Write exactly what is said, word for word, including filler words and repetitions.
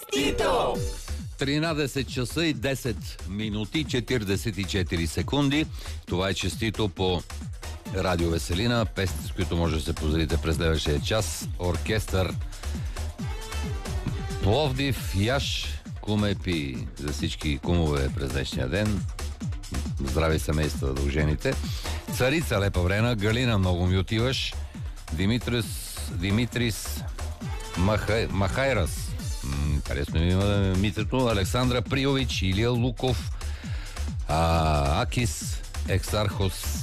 Тито! тринадесет часа и десет минути четиридесет и четири секунди. Това е честито по Радио Веселина. Песните, с които може да се поздравите през следващия час. Оркестър Пловдив, Яш, Кумепи за всички кумове през днешния ден. Здрави семейства, дължените. Царица Лепа Времена, Галина, много ми отиваш. Димитрис, Димитрис Махай, Махайрас. М- харесно ми има митето. Александра Приович, Илия Луков, а, Акис Ексархос